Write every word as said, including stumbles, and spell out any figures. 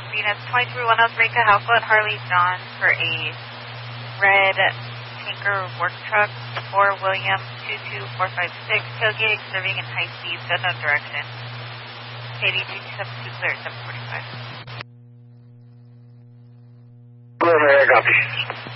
Venus twenty-three one Alpha Alpha and Harley John for a red tanker work truck for William two two four five six, tailgate serving in high speed, unknown direction. K D two seven two clear seven forty-five. Clear, copy.